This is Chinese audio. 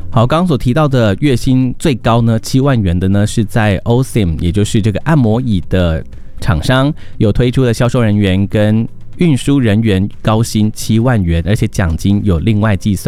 好，刚刚所提到的月薪最高呢7万元的呢，是在 OSIM， 也就是这个按摩椅的厂商有推出的销售人员跟运输人员高薪7万元，而且奖金有另外计算。